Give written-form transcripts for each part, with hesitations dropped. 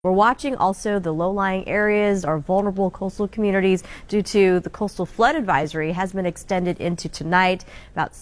We're watching also the low-lying areas, our vulnerable coastal communities, due to the coastal flood advisory has been extended into tonight, about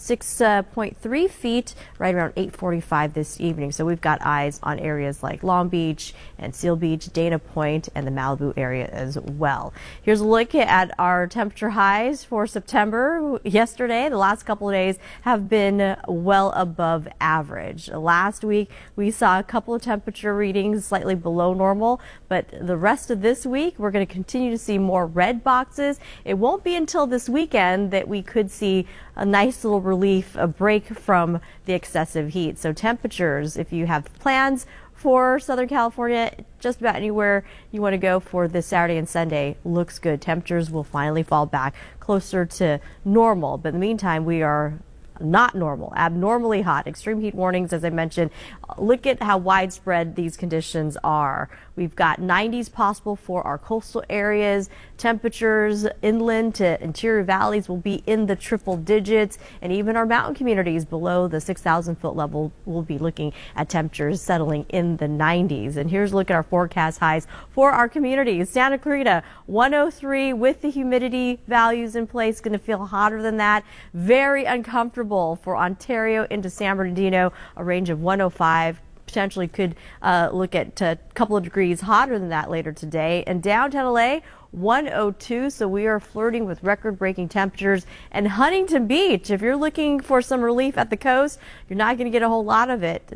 6.3 feet, right around 8:45 this evening. So we've got eyes on areas like Long Beach and Seal Beach, Dana Point, and the Malibu area as well. Here's a look at our temperature highs for September. Yesterday, the last couple of days have been well above average. Last week, we saw a couple of temperature readings slightly below normal. But the rest of this week, we're going to continue to see more red boxes. It won't be until this weekend that we could see a nice little relief, a break from the excessive heat. So temperatures, if you have plans for Southern California, just about anywhere you want to go for this Saturday and Sunday, looks good. Temperatures will finally fall back closer to normal. But in the meantime, we are not normal, abnormally hot. Extreme heat warnings, as I mentioned. Look at how widespread these conditions are. We've got 90s possible for our coastal areas. Temperatures inland to interior valleys will be in the triple digits, and even our mountain communities below the 6,000 foot level will be looking at temperatures settling in the 90s. And here's a look at our forecast highs for our communities. Santa Clarita, 103 with the humidity values in place, going to feel hotter than that. Very uncomfortable for Ontario into San Bernardino, a range of 105. Potentially could look at a couple of degrees hotter than that later today. And downtown LA, 102, so we are flirting with record-breaking temperatures. And Huntington Beach, if you're looking for some relief at the coast, you're not going to get a whole lot of it.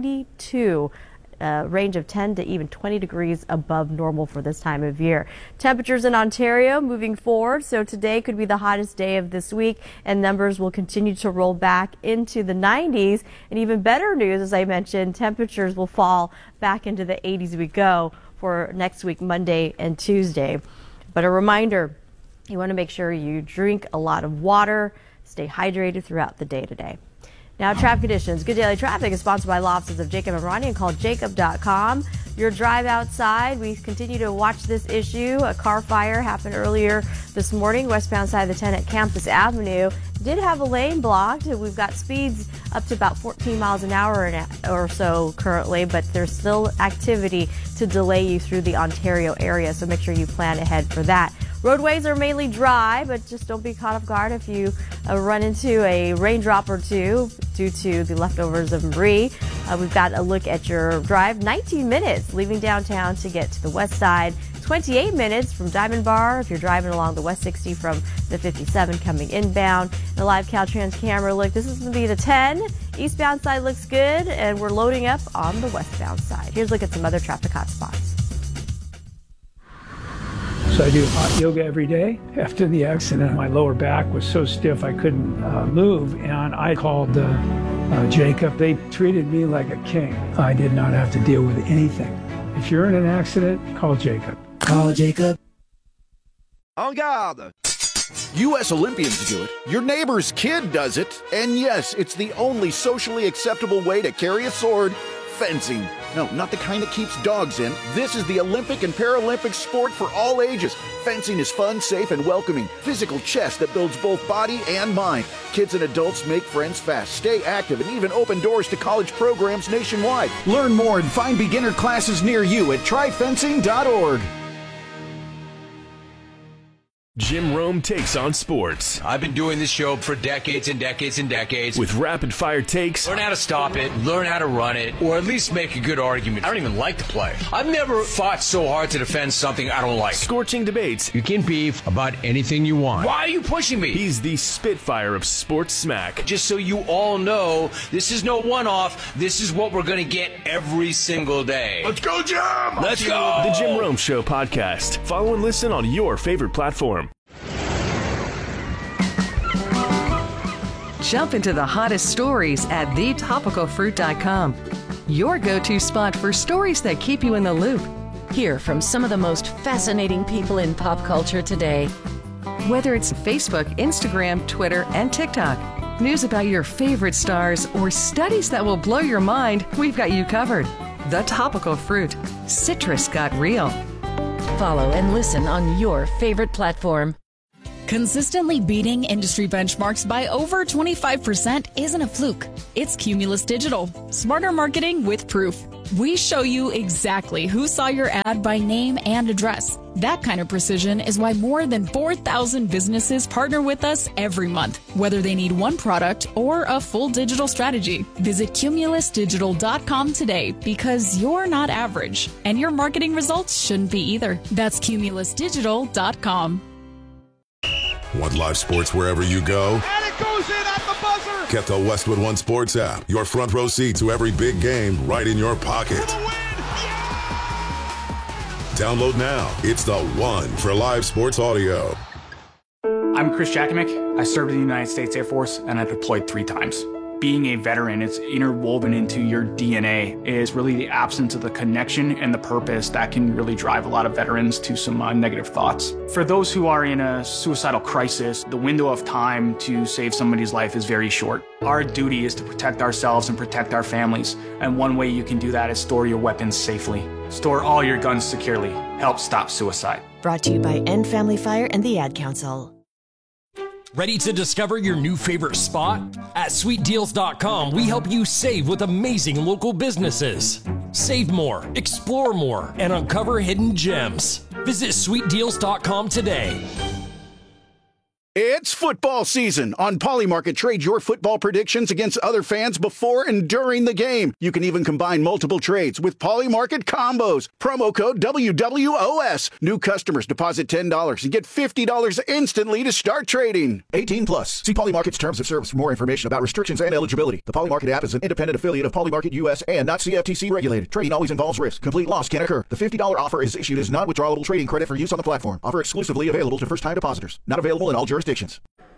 92. Range of 10 to even 20 degrees above normal for this time of year. Temperatures in Ontario moving forward. So today could be the hottest day of this week, and numbers will continue to roll back into the 90s. And even better news, as I mentioned, temperatures will fall back into the 80s as we go for next week, Monday and Tuesday. But a reminder, you want to make sure you drink a lot of water, stay hydrated throughout the day today. Now, traffic conditions. Good Daily Traffic is sponsored by law offices of Jacob and Ronnie, and call jacob.com. Your drive outside, we continue to watch this issue. A car fire happened earlier this morning, westbound side of the 10 at Campus Avenue. Did have a lane blocked. We've got speeds up to about 14 miles an hour or so currently, but there's still activity to delay you through the Ontario area, so make sure you plan ahead for that. Roadways are mainly dry, but just don't be caught off guard if you run into a raindrop or two due to the leftovers of Marie. We've got a look at your drive. 19 minutes leaving downtown to get to the west side. 28 minutes from Diamond Bar if you're driving along the West 60 from the 57 coming inbound. The live Caltrans camera look. This is going to be the 10. Eastbound side looks good, and we're loading up on the westbound side. Here's a look at some other traffic hot spots. So I do hot yoga every day. After the accident, my lower back was so stiff I couldn't move, and I called Jacob. They treated me like a king. I did not have to deal with anything. If you're in an accident, call Jacob. Call Jacob. En garde! U.S. Olympians do it, your neighbor's kid does it, and yes, it's the only socially acceptable way to carry a sword. Fencing. No, not the kind that keeps dogs in. This is the Olympic and Paralympic sport for all ages. Fencing is fun, safe, and welcoming. Physical chess that builds both body and mind. Kids and adults make friends fast, stay active, and even open doors to college programs nationwide. Learn more and find beginner classes near you at tryfencing.org. Jim Rome takes on sports. I've been doing this show for decades and decades and decades. With rapid-fire takes. Learn how to stop it, learn how to run it, or at least make a good argument. I don't even like to play. I've never fought so hard to defend something I don't like. Scorching debates. You can beef about anything you want. Why are you pushing me? He's the Spitfire of sports smack. Just so you all know, this is no one-off. This is what we're going to get every single day. Let's go, Jim! Let's go! The Jim Rome Show podcast. Follow and listen on your favorite platform. Jump into the hottest stories at thetopicalfruit.com. Your go-to spot for stories that keep you in the loop. Hear from some of the most fascinating people in pop culture today. Whether it's Facebook, Instagram, Twitter, and TikTok, news about your favorite stars, or studies that will blow your mind, we've got you covered. The Topical Fruit. Citrus got real. Follow and listen on your favorite platform. Consistently beating industry benchmarks by over 25% isn't a fluke. It's Cumulus Digital. Smarter marketing with proof. We show you exactly who saw your ad by name and address. That kind of precision is why more than 4,000 businesses partner with us every month, whether they need one product or a full digital strategy. Visit cumulusdigital.com today because you're not average, and your marketing results shouldn't be either. That's cumulusdigital.com. Want live sports wherever you go? And it goes in at the buzzer! Get the Westwood One Sports app. Your front row seat to every big game right in your pocket. For the win! Yeah! Download now. It's the one for live sports audio. I'm Chris Jakimick. I served in the United States Air Force and I deployed 3 times. Being a veteran, it's interwoven into your DNA, is really the absence of the connection and the purpose that can really drive a lot of veterans to some negative thoughts. For those who are in a suicidal crisis, the window of time to save somebody's life is very short. Our duty is to protect ourselves and protect our families, and one way you can do that is store your weapons safely. Store all your guns securely. Help stop suicide. Brought to you by End Family Fire and the Ad Council. Ready to discover your new favorite spot? At sweetdeals.com, we help you save with amazing local businesses. Save more, explore more, and uncover hidden gems. Visit sweetdeals.com today. It's football season. On Polymarket, trade your football predictions against other fans before and during the game. You can even combine multiple trades with Polymarket combos. Promo code WWOS. New customers deposit $10 and get $50 instantly to start trading. 18 plus. See Polymarket's terms of service for more information about restrictions and eligibility. The Polymarket app is an independent affiliate of Polymarket US and not CFTC regulated. Trading always involves risk. Complete loss can occur. The $50 offer is issued as non-withdrawable trading credit for use on the platform. Offer exclusively available to first-time depositors. Not available in all jurisdictions. It's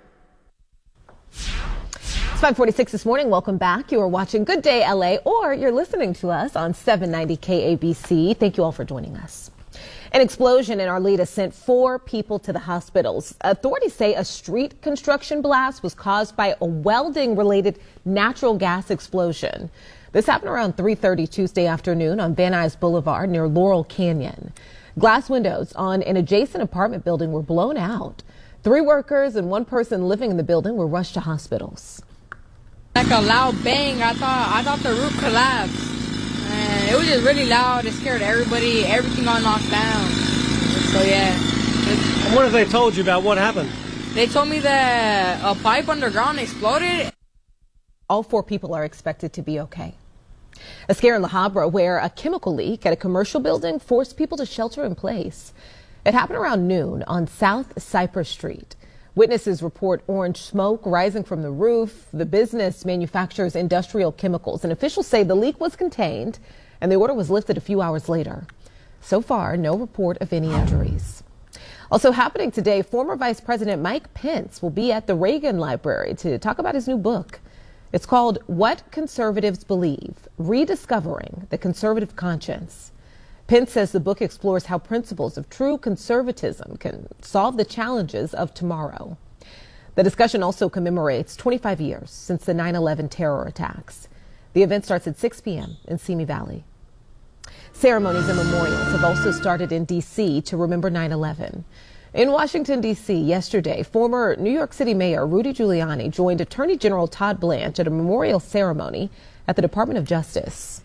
5:46 this morning. Welcome back. You are watching Good Day LA, or you're listening to us on 790 KABC. Thank you all for joining us. An explosion in Arleta sent 4 people to the hospitals. Authorities say a street construction blast was caused by a welding-related natural gas explosion. This happened around 3:30 Tuesday afternoon on Van Nuys Boulevard near Laurel Canyon. Glass windows on an adjacent apartment building were blown out. 3 workers and 1 person living in the building were rushed to hospitals. Like a loud bang. I thought the roof collapsed. It was just really loud. It scared everybody. Everything got knocked down. So yeah. And what have they told you about what happened? They told me that a pipe underground exploded. All 4 people are expected to be okay. A scare in La Habra where a chemical leak at a commercial building forced people to shelter in place. It happened around noon on South Cypress Street. Witnesses report orange smoke rising from the roof. The business manufactures industrial chemicals, and officials say the leak was contained and the order was lifted a few hours later. So far, no report of any injuries. Also happening today, former Vice President Mike Pence will be at the Reagan Library to talk about his new book. It's called What Conservatives Believe: Rediscovering the Conservative Conscience. Pence says the book explores how principles of true conservatism can solve the challenges of tomorrow. The discussion also commemorates 25 years since the 9/11 terror attacks. The event starts at 6 p.m. in Simi Valley. Ceremonies and memorials have also started in D.C. to remember 9/11. In Washington, D.C. yesterday, former New York City Mayor Rudy Giuliani joined Attorney General Todd Blanche at a memorial ceremony at the Department of Justice.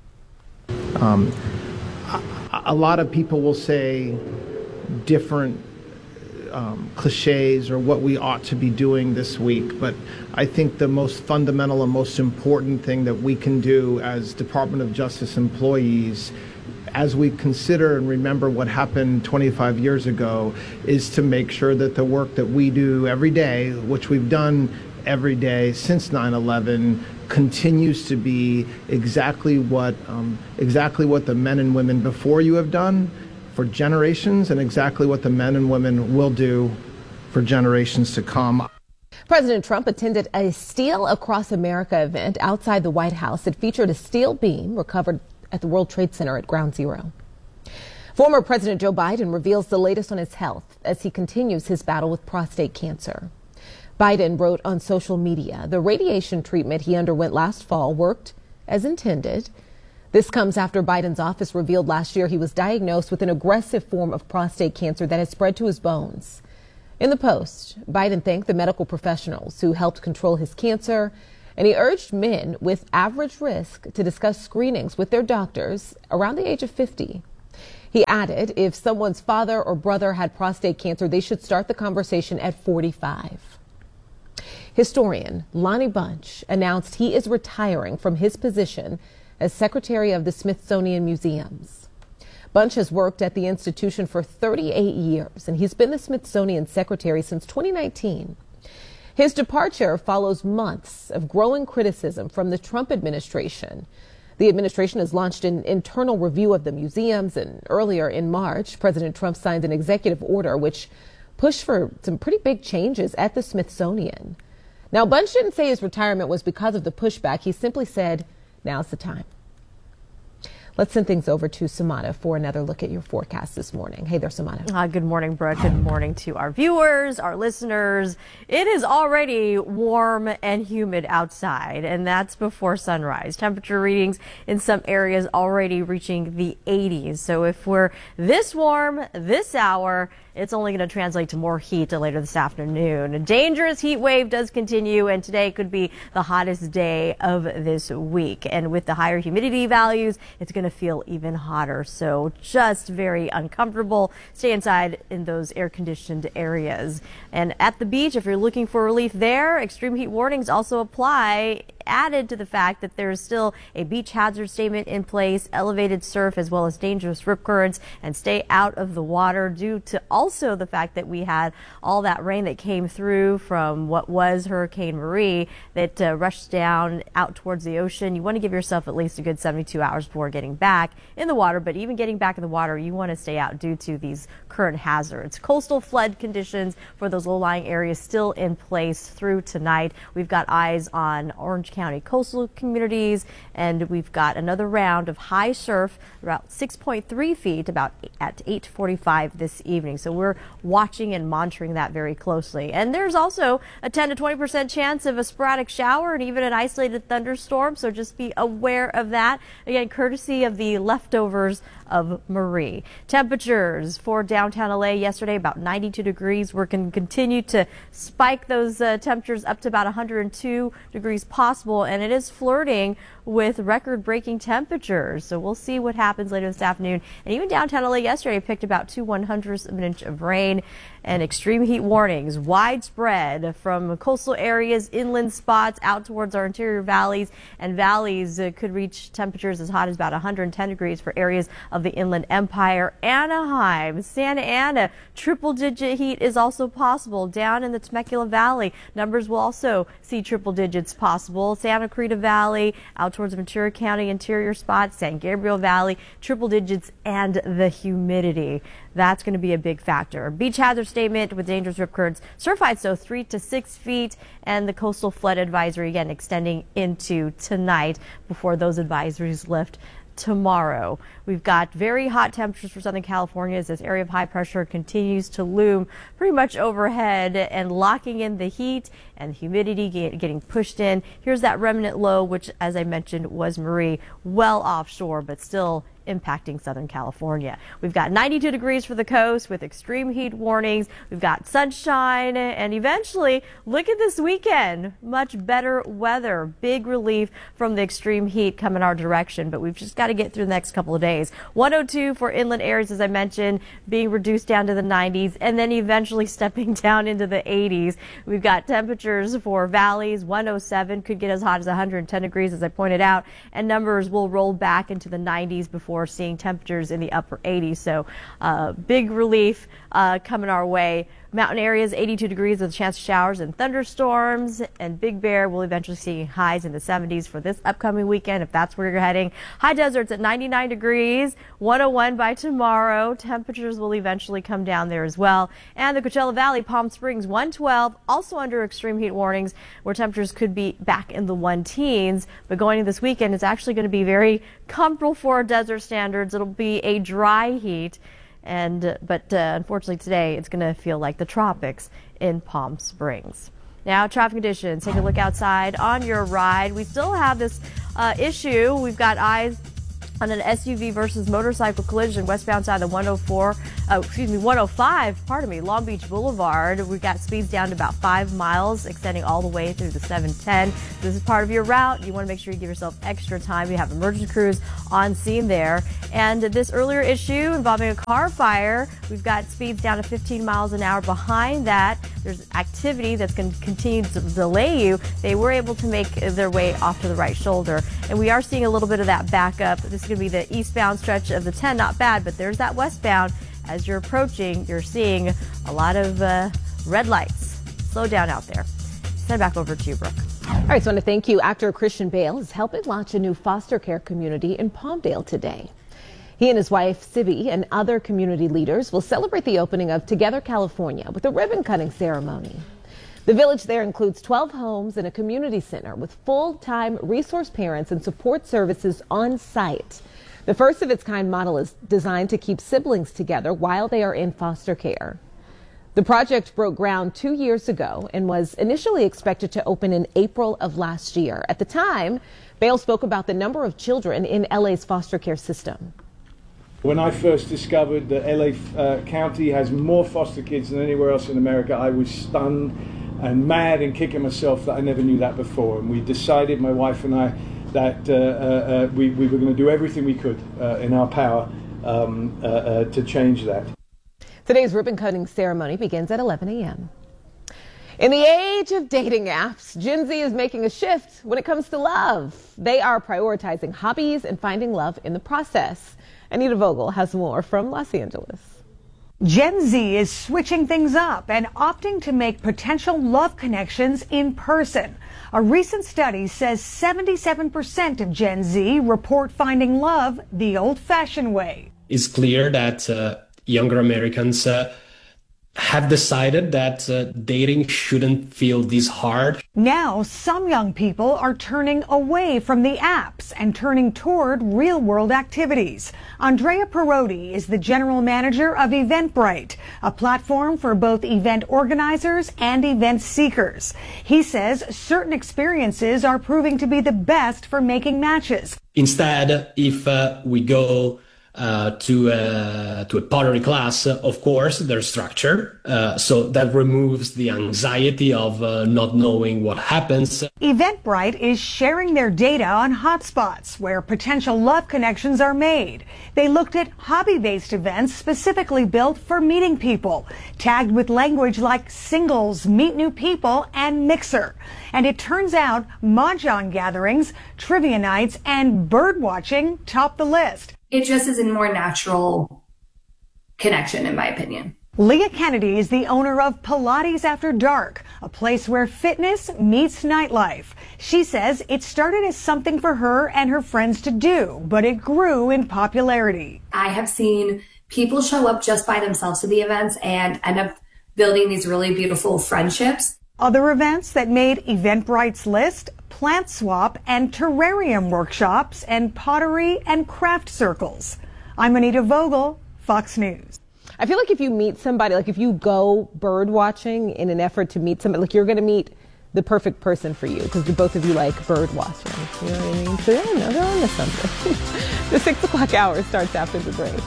A lot of people will say different cliches or what we ought to be doing this week, but I think the most fundamental and most important thing that we can do as Department of Justice employees, as we consider and remember what happened 25 years ago, is to make sure that the work that we do every day, which we've done every day since 9/11, continues to be exactly what the men and women before you have done for generations, and exactly what the men and women will do for generations to come. President Trump attended a Steel Across America event outside the White House. It featured a steel beam recovered at the World Trade Center at Ground Zero. Former President Joe Biden reveals the latest on his health as he continues his battle with prostate cancer. Biden wrote on social media, the radiation treatment he underwent last fall worked as intended. This comes after Biden's office revealed last year he was diagnosed with an aggressive form of prostate cancer that has spread to his bones. In the post, Biden thanked the medical professionals who helped control his cancer And he urged men with average risk to discuss screenings with their doctors around the age of 50. He added if someone's father or brother had prostate cancer, they should start the conversation at 45. Historian Lonnie Bunch announced he is retiring from his position as Secretary of the Smithsonian Museums. Bunch has worked at the institution for 38 years, and he's been the Smithsonian Secretary since 2019. His departure follows months of growing criticism from the Trump administration. The administration has launched an internal review of the museums, and earlier in March, President Trump signed an executive order which pushed for some pretty big changes at the Smithsonian. Now, Bunch didn't say his retirement was because of the pushback. He simply said, now's the time. Let's send things over to Samana for another look at your forecast this morning. Hey there, Samana. Good morning, Brooke. Good morning to our viewers, our listeners. It is already warm and humid outside, and that's before sunrise. Temperature readings in some areas already reaching the 80s. So if we're this warm this hour, it's only going to translate to more heat later this afternoon. A dangerous heat wave does continue, and today could be the hottest day of this week. And with the higher humidity values, it's going to feel even hotter. So just very uncomfortable. Stay inside in those air-conditioned areas. And at the beach, if you're looking for relief there, extreme heat warnings also apply, added to the fact that there is still a beach hazard statement in place, elevated surf as well as dangerous rip currents, and stay out of the water due to also the fact that we had all that rain that came through from what was Hurricane Marie that rushed down out towards the ocean. You want to give yourself at least a good 72 hours before getting back in the water, but even getting back in the water, you want to stay out due to these current hazards. Coastal flood conditions for those low-lying areas still in place through tonight. We've got eyes on Orange County coastal communities, and we've got another round of high surf about 6.3 feet about at 8:45 this evening. So we're watching and monitoring that very closely. And there's also a 10 to 20% chance of a sporadic shower and even an isolated thunderstorm. So just be aware of that. Again, courtesy of the leftovers of Marie. Temperatures for downtown LA yesterday about 92 degrees. We're going to continue to spike those temperatures up to about 102 degrees possible, and it is flirting with record-breaking temperatures. So we'll see what happens later this afternoon. And even downtown LA yesterday picked about 2/100ths of an inch of rain, and extreme heat warnings widespread from coastal areas, inland spots out towards our interior valleys, and valleys could reach temperatures as hot as about 110 degrees for areas of the Inland Empire. Anaheim, Santa Ana, triple-digit heat is also possible down in the Temecula Valley. Numbers will also see triple digits possible. Santa Clarita Valley, out towards Ventura County interior spots, San Gabriel Valley, triple digits, and the humidity. That's going to be a big factor. Beach hazard statement with dangerous rip currents. Surf heights, though, 3 to 6 feet, and the coastal flood advisory again extending into tonight before those advisories lift tomorrow. We've got very hot temperatures for Southern California as this area of high pressure continues to loom pretty much overhead and locking in the heat and humidity getting pushed in. Here's that remnant low, which, as I mentioned, was Marie, well offshore, but still impacting Southern California. We've got 92 degrees for the coast with extreme heat warnings. We've got sunshine, and eventually, look at this weekend. Much better weather. Big relief from the extreme heat coming our direction, but we've just got to get through the next couple of days. 102 for inland areas, as I mentioned, being reduced down to the 90s, and then eventually stepping down into the 80s. We've got temperatures for valleys. 107 could get as hot as 110 degrees, as I pointed out, and numbers will roll back into the 90s before seeing temperatures in the upper 80s. So big relief coming our way. Mountain areas, 82 degrees with a chance of showers and thunderstorms. And Big Bear will eventually see highs in the 70s for this upcoming weekend, if that's where you're heading. High deserts at 99 degrees, 101 by tomorrow. Temperatures will eventually come down there as well. And the Coachella Valley, Palm Springs, 112, also under extreme heat warnings, where temperatures could be back in the 1-teens. But going into this weekend, it's actually going to be very comfortable for our desert standards. It'll be a dry heat. But unfortunately today it's going to feel like the tropics in Palm Springs. Now, traffic conditions. Take a look outside on your ride. We still have this issue. We've got eyes on an SUV versus motorcycle collision westbound side of the 104 105, Long Beach Boulevard. We've got speeds down to about 5 miles, extending all the way through the 710. This is part of your route. You want to make sure you give yourself extra time. You have emergency crews on scene there. And this earlier issue involving a car fire, we've got speeds down to 15 miles an hour. Behind that, there's activity that's going to continue to delay you. They were able to make their way off to the right shoulder. And we are seeing a little bit of that backup. This is going to be the eastbound stretch of the 10. Not bad, but there's that westbound. As you're approaching, you're seeing a lot of red lights. Slow down out there. Send back over to you, Brooke. All right, so I want to thank you. Actor Christian Bale is helping launch a new foster care community in Palmdale today. He and his wife, Sibby, and other community leaders will celebrate the opening of Together California with a ribbon-cutting ceremony. The village there includes 12 homes and a community center with full-time resource parents and support services on site. The first of its kind model is designed to keep siblings together while they are in foster care. The project broke ground 2 years ago and was initially expected to open in April of last year. At the time, Bale spoke about the number of children in LA's foster care system. When I first discovered that LA County has more foster kids than anywhere else in America, I was stunned and mad and kicking myself that I never knew that before. And we decided, my wife and I, that we were going to do everything we could in our power to change that. Today's ribbon-cutting ceremony begins at 11 a.m. In the age of dating apps, Gen Z is making a shift when it comes to love. They are prioritizing hobbies and finding love in the process. Anita Vogel has more from Los Angeles. Gen Z is switching things up and opting to make potential love connections in person. A recent study says 77% of Gen Z report finding love the old-fashioned way. It's clear that younger Americans have decided that dating shouldn't feel this hard. Now, some young people are turning away from the apps and turning toward real-world activities. Andrea Perotti is the general manager of Eventbrite, a platform for both event organizers and event seekers. He says certain experiences are proving to be the best for making matches. Instead, if we go to a pottery class, of course, there's structure. So that removes the anxiety of not knowing what happens. Eventbrite is sharing their data on hotspots where potential love connections are made. They looked at hobby-based events specifically built for meeting people, tagged with language like singles, meet new people, and mixer. And it turns out mahjong gatherings, trivia nights, and bird watching top the list. It just is a more natural connection, in my opinion. Leah Kennedy is the owner of Pilates After Dark, a place where fitness meets nightlife. She says it started as something for her and her friends to do, but it grew in popularity. I have seen people show up just by themselves to the events and end up building these really beautiful friendships. Other events that made Eventbrite's list: plant swap and terrarium workshops and pottery and craft circles. I'm Anita Vogel, Fox News. I feel like if you meet somebody, like if you go bird watching in an effort to meet somebody, like you're going to meet the perfect person for you because both of you like bird watching. You know what I mean? So yeah, no, they're on to something. The 6 o'clock hour starts after the break.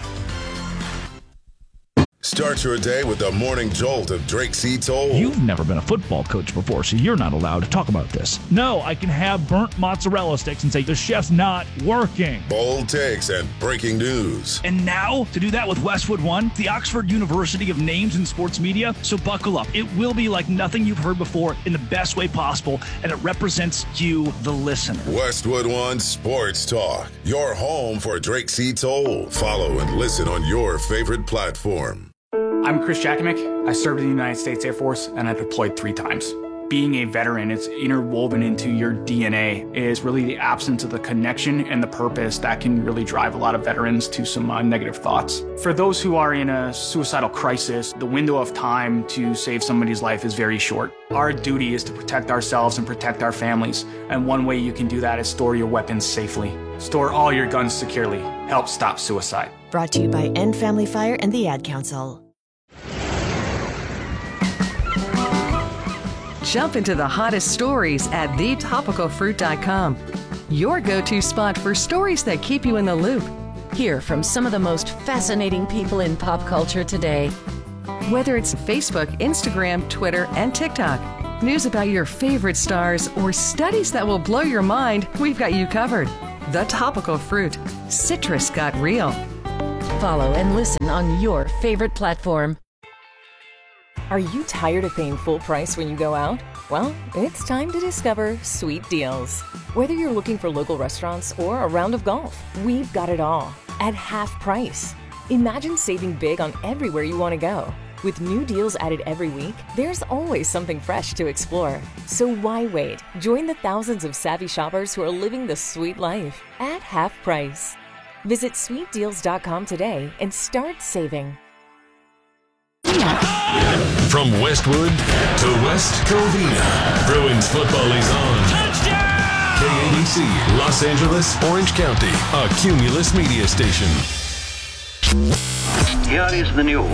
Start your day with the morning jolt of Drake C. Toll. You've never been a football coach before, so you're not allowed to talk about this. No, I can have burnt mozzarella sticks and say the chef's not working. Bold takes and breaking news. And now, to do that with Westwood One, the Oxford University of Names in Sports Media. So buckle up. It will be like nothing you've heard before in the best way possible, and it represents you, the listener. Westwood One Sports Talk, your home for Drake C. Toll. Follow and listen on your favorite platform. I'm Chris Jakimick. I served in the United States Air Force and I deployed 3 times. Being a veteran, it's interwoven into your DNA, is really the absence of the connection and the purpose that can really drive a lot of veterans to some negative thoughts. For those who are in a suicidal crisis, the window of time to save somebody's life is very short. Our duty is to protect ourselves and protect our families, and one way you can do that is store your weapons safely. Store all your guns securely. Help stop suicide. Brought to you by End Family Fire and the Ad Council. Jump into the hottest stories at thetopicalfruit.com. Your go-to spot for stories that keep you in the loop. Hear from some of the most fascinating people in pop culture today. Whether it's Facebook, Instagram, Twitter, and TikTok, news about your favorite stars, or studies that will blow your mind, we've got you covered. The Topical Fruit. Citrus got real. Follow and listen on your favorite platform. Are you tired of paying full price when you go out? Well, it's time to discover Sweet Deals. Whether you're looking for local restaurants or a round of golf, we've got it all at half price. Imagine saving big on everywhere you want to go. With new deals added every week, there's always something fresh to explore. So why wait? Join the thousands of savvy shoppers who are living the sweet life at half price. Visit sweetdeals.com today and start saving. From Westwood to West Covina, Bruins football is on. Touchdown! KABC, Los Angeles, Orange County, a Cumulus media station. Here is the news.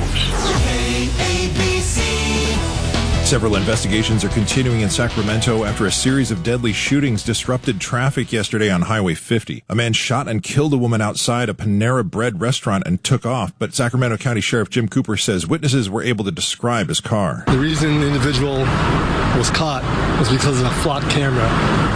Several investigations are continuing in Sacramento after a series of deadly shootings disrupted traffic yesterday on Highway 50. A man shot and killed a woman outside a Panera Bread restaurant and took off, but Sacramento County Sheriff Jim Cooper says witnesses were able to describe his car. The reason the individual was caught was because of a flock camera.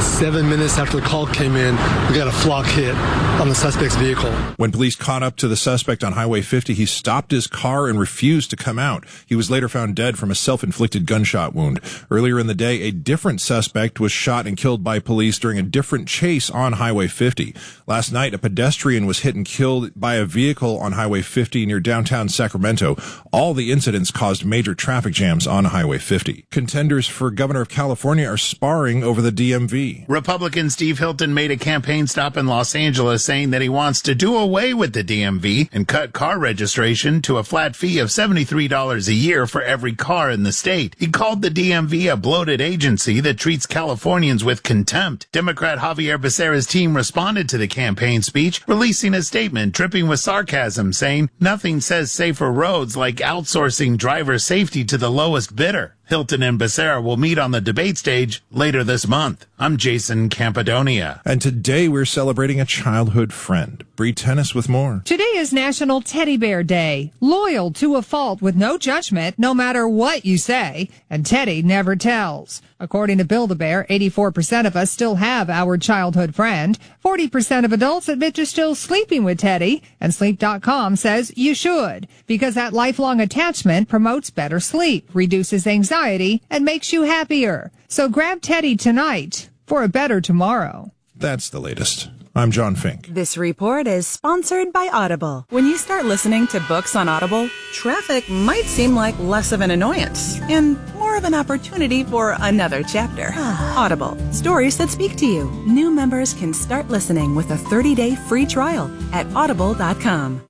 7 minutes after the call came in, we got a flock hit on the suspect's vehicle. When police caught up to the suspect on Highway 50, he stopped his car and refused to come out. He was later found dead from a self-inflicted gunshot wound. Earlier in the day, a different suspect was shot and killed by police during a different chase on Highway 50. Last night, a pedestrian was hit and killed by a vehicle on Highway 50 near downtown Sacramento. All the incidents caused major traffic jams on Highway 50. Contenders for governor of California are sparring over the DMV. Republican Steve Hilton made a campaign stop in Los Angeles saying that he wants to do away with the DMV and cut car registration to a flat fee of $73 a year for every car in the state. He called the DMV a bloated agency that treats Californians with contempt. Democrat Javier Becerra's team responded to the campaign speech, releasing a statement dripping with sarcasm, saying, "Nothing says safer roads like outsourcing driver safety to the lowest bidder." Hilton and Becerra will meet on the debate stage later this month. I'm Jason Campidonia. And today we're celebrating a childhood friend. Bree Tennis with more. Today is National Teddy Bear Day. Loyal to a fault with no judgment, no matter what you say. And Teddy never tells. According to Build-A-Bear, 84% of us still have our childhood friend. 40% of adults admit to still sleeping with Teddy. And Sleep.com says you should, because that lifelong attachment promotes better sleep, reduces anxiety, and makes you happier. So grab Teddy tonight for a better tomorrow. That's the latest. I'm John Fink. This report is sponsored by Audible. When you start listening to books on Audible, traffic might seem like less of an annoyance and more of an opportunity for another chapter. Audible, stories that speak to you. New members can start listening with a 30-day free trial at audible.com.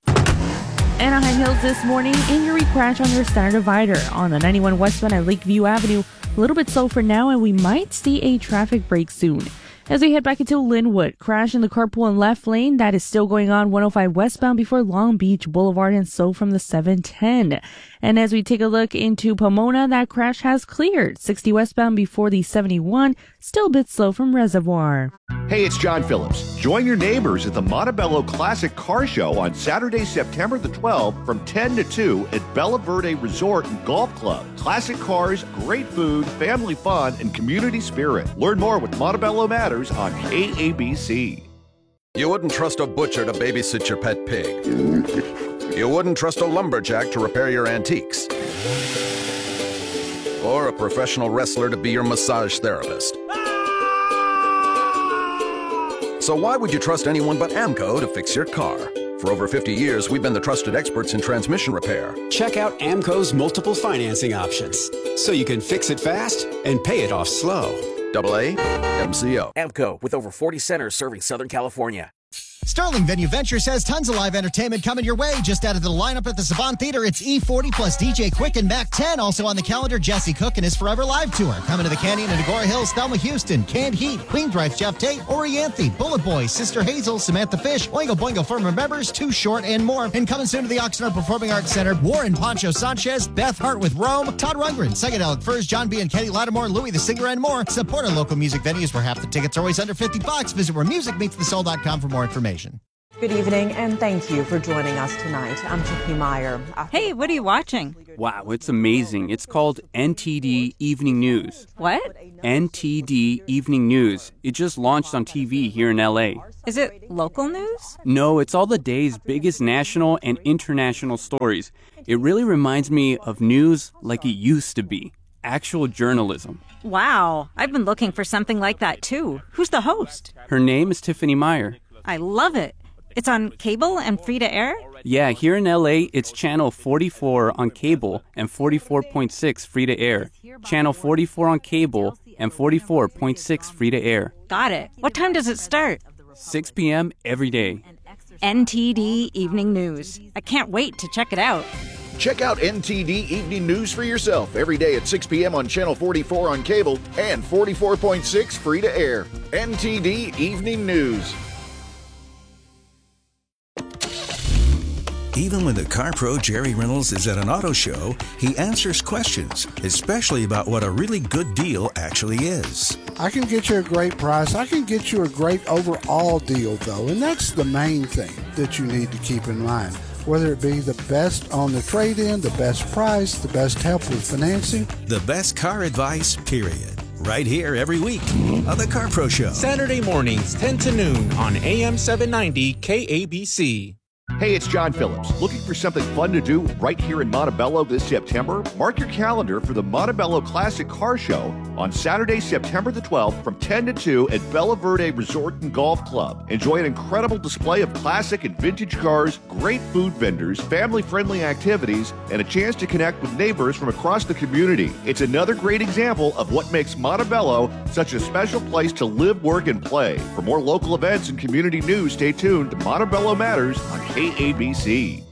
Anaheim Hills this morning, injury crash on your center divider on the 91 westbound at Lakeview Avenue. A little bit slow for now, and we might see a traffic break soon. As we head back into Linwood, crash in the carpool and left lane. That is still going on 105 westbound before Long Beach Boulevard, and so from the 710. And as we take a look into Pomona, that crash has cleared. 60 westbound before the 71, still a bit slow from Reservoir. Hey, it's John Phillips. Join your neighbors at the Montebello Classic Car Show on Saturday, September the 12th from 10 to 2 at Bella Verde Resort and Golf Club. Classic cars, great food, family fun, and community spirit. Learn more with Montebello Matters on KABC. You wouldn't trust a butcher to babysit your pet pig. You wouldn't trust a lumberjack to repair your antiques. Or a professional wrestler to be your massage therapist. So why would you trust anyone but AMCO to fix your car? For over 50 years, we've been the trusted experts in transmission repair. Check out AMCO's multiple financing options, so you can fix it fast and pay it off slow. AA MCO. AMCO, with over 40 centers serving Southern California. Sterling Venue Ventures has tons of live entertainment coming your way. Just added to the lineup at the Savant Theater, it's E40 plus DJ Quick and Mac 10. Also on the calendar, Jesse Cook and his Forever Live Tour. Coming to the Canyon and Agora Hills, Thelma Houston, Canned Heat, Queensrÿche, Jeff Tate, Orianthe, Bullet Boy, Sister Hazel, Samantha Fish, Oingo Boingo Firmer Members, Too Short, and more. And coming soon to the Oxnard Performing Arts Center, Warren Poncho Sanchez, Beth Hart with Rome, Todd Rundgren, Psychedelic Furs, John B. and Kenny Lattimore, Louis the Singer, and more. Support our local music venues where half the tickets are always under $50. Visit wheremusicmeetsthesoul.com for more information. Good evening, and thank you for joining us tonight. I'm Tiffany Meyer. Hey, what are you watching? Wow, it's amazing. It's called NTD Evening News. What? NTD Evening News. It just launched on TV here in L.A. Is it local news? No, it's all the day's biggest national and international stories. It really reminds me of news like it used to be. Actual journalism. Wow, I've been looking for something like that too. Who's the host? Her name is Tiffany Meyer. I love it. It's on cable and free to air? Yeah, here in LA, it's channel 44 on cable and 44.6 free to air. Channel 44 on cable and 44.6 free to air. Got it. What time does it start? 6 p.m. every day. NTD Evening News. I can't wait to check it out. Check out NTD Evening News for yourself every day at 6 p.m. on Channel 44 on cable and 44.6 free to air. NTD Evening News. Even when the car pro Jerry Reynolds is at an auto show, he answers questions, especially about what a really good deal actually is. I can get you a great price. I can get you a great overall deal, though, and that's the main thing that you need to keep in mind. Whether it be the best on the trade-in, the best price, the best help with financing. The best car advice, period. Right here every week on the Car Pro Show. Saturday mornings, 10 to noon on AM 790 KABC. Hey, it's John Phillips. Looking for something fun to do right here in Montebello this September? Mark your calendar for the Montebello Classic Car Show on Saturday, September the 12th from 10 to 2 at Bella Verde Resort and Golf Club. Enjoy an incredible display of classic and vintage cars, great food vendors, family-friendly activities, and a chance to connect with neighbors from across the community. It's another great example of what makes Montebello such a special place to live, work, and play. For more local events and community news, stay tuned to Montebello Matters on KABC.